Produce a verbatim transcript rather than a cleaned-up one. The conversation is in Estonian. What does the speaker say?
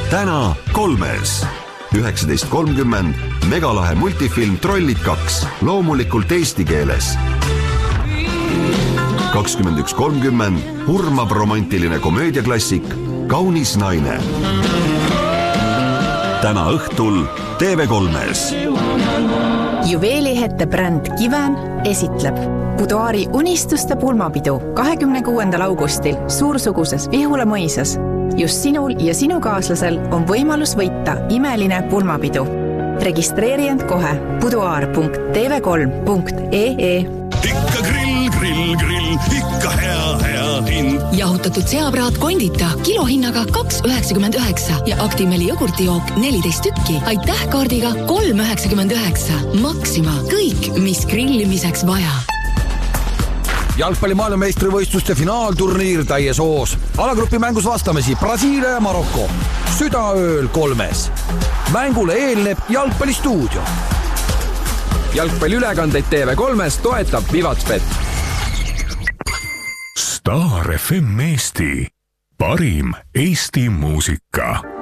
täna kolmes. üheksateist kolmkümmend megalahe multifilm Trollid kaks, loomulikult eesti keeles. kakskümmend üks kolmkümmend hurmab romantiline komöödiaklassik Kaunis naine. Täna õhtul T V kolmes. Juveelihette bränd Kiven esitleb Buduaari unistuste pulmapidu kahekümne kuuendal augustil suursuguses Vihula mõisas. Just sinul ja sinu kaaslasel on võimalus võita imeline pulmapidu. Registreeri end kohe buduaar punkt t v kolm punkt e e. Ikka grill, grill, grill, ikka hea, hea hind. Jahutatud seapraat kondita kilohinnaga kaks üheksakümmend üheksa ja Actimeli jogurtijook neliteist tükki. Aitäh kaardiga kolm üheksakümmend üheksa. Maxima, kõik, mis grillimiseks vaja. Jalgpalli maailmameistrivõistluste finaalturniir täies hoos. Alagrupi mängus vastamisi Brasiilia ja Marokko. Südaööl kolmes. Mängule eelneb jalgpallistuudio. Jalgpalliülekandeid T V kolmes toetab Vivatspet. Star F M Eesti. Parim Eesti muusika.